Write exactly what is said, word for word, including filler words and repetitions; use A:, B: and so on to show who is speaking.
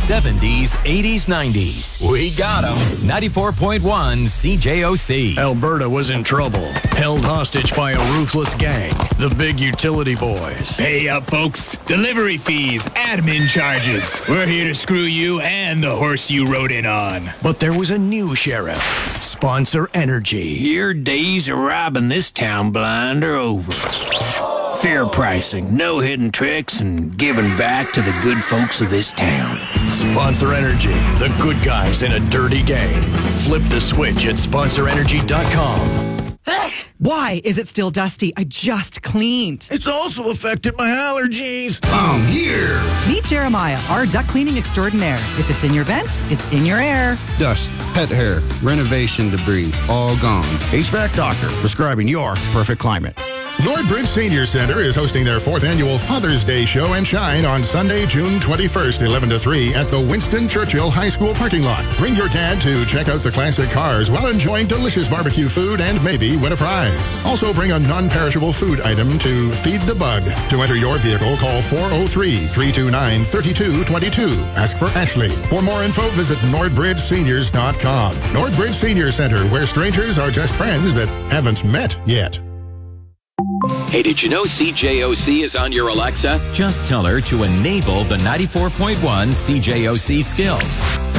A: seventies, eighties, nineties. We got them. ninety-four point one C J O C.
B: Alberta was in trouble. Held hostage by a ruthless gang. The Big Utility Boys.
C: Pay up, folks. Delivery fees, admin charges. We're here to screw you and the horse you rode in on.
B: But there was a new sheriff. Sponsor Energy.
D: Your days of robbing this town blind are over. Fair pricing, no hidden tricks, and giving back to the good folks of this town.
B: Sponsor Energy, the good guys in a dirty game. Flip the switch at sponsor energy dot com.
E: Why is it still dusty? I just cleaned.
F: It's also affected my allergies.
G: I'm here.
E: Meet Jeremiah, our duct cleaning extraordinaire. If it's in your vents, it's in your air.
G: Dust, pet hair, renovation debris, all gone.
F: H V A C doctor prescribing your perfect climate.
H: Nordbridge Senior Center is hosting their fourth annual Father's Day Show and Shine on Sunday, June twenty-first, eleven to three at the Winston Churchill High School parking lot. Bring your dad to check out the classic cars while enjoying delicious barbecue food and maybe win a prize. Also bring a non-perishable food item to feed the bug. To enter your vehicle, call four oh three, three two nine, three two two two. Ask for Ashley. For more info, visit nordbridge seniors dot com. Nordbridge Senior Center, where strangers are just friends that haven't met yet.
I: Hey, did you know C J O C is on your Alexa?
A: Just tell her to enable the ninety-four point one C J O C skill.